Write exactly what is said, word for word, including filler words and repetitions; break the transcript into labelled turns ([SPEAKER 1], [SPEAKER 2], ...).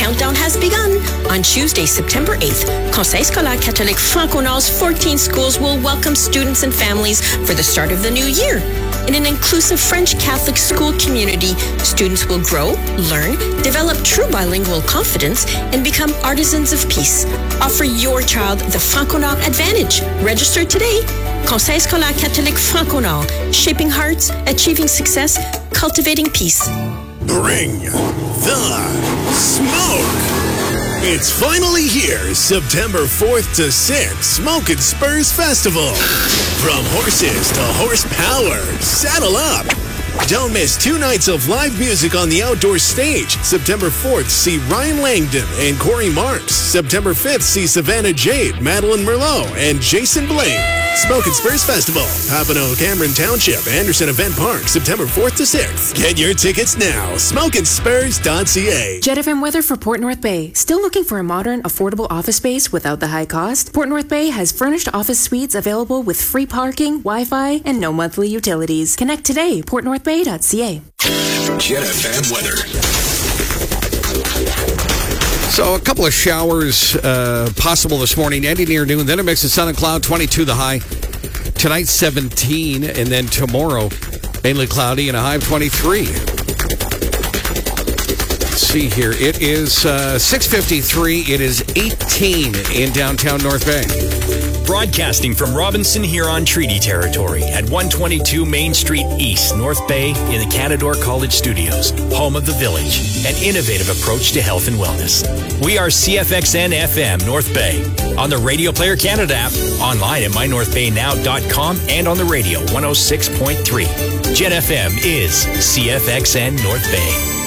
[SPEAKER 1] countdown has begun. On Tuesday, September eighth, Conseil Scolaire Catholique Franco-Nord's fourteen schools will welcome students and families for the start of the new year. In an inclusive French Catholic school community, students will grow, learn, develop true bilingual confidence, and become artisans of peace. Offer your child the Franco-Nord advantage. Register today. Conseil Scolaire Catholique Franco-Nord, shaping hearts, achieving success, cultivating peace.
[SPEAKER 2] Bring the smoke! It's finally here, September fourth to sixth, Smoke and Spurs Festival. From horses to horsepower, saddle up. Don't miss two nights of live music on the outdoor stage. September fourth, see Ryan Langdon and Corey Marks. September fifth, see Savannah Jade, Madeline Merlot, and Jason Blaine. Smoke and Spurs Festival, Papineau, Cameron Township, Anderson Event Park, September fourth to sixth. Get your tickets now, smoke and spurs dot c a.
[SPEAKER 3] Jet F M weather for Port North Bay. Still looking for a modern, affordable office space without the high cost? Port North Bay has furnished office suites available with free parking, Wi-Fi, and no monthly utilities. Connect today, port north bay dot c a.
[SPEAKER 4] Jet F M weather.
[SPEAKER 5] So a couple of showers uh, possible this morning, ending near noon. Then a mix of sun and cloud, twenty-two the high. Tonight, seventeen. And then tomorrow, mainly cloudy and a high of twenty-three. Let's see here. It is uh, six fifty-three. It is eighteen in downtown North Bay.
[SPEAKER 6] Broadcasting from Robinson Huron Treaty Territory at one twenty-two Main Street East, North Bay, in the Canadore College Studios, home of the Village, an innovative approach to health and wellness. We are C F X N F M North Bay, on the Radio Player Canada app, online at my north bay now dot com, and on the radio one oh six point three. Jet F M is C F X N North Bay.